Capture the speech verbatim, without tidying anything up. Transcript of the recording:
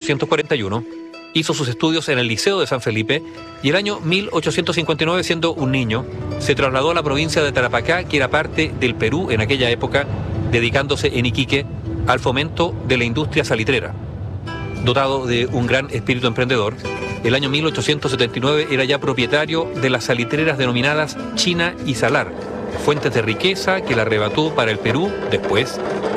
ochocientos cuarenta y uno, hizo sus estudios en el Liceo de San Felipe y el año mil ochocientos cincuenta y nueve, siendo un niño, se trasladó a la provincia de Tarapacá, que era parte del Perú en aquella época, dedicándose en Iquique al fomento de la industria salitrera. Dotado de un gran espíritu emprendedor, el año mil ochocientos setenta y nueve era ya propietario de las salitreras denominadas China y Salar, fuentes de riqueza que le arrebató para el Perú después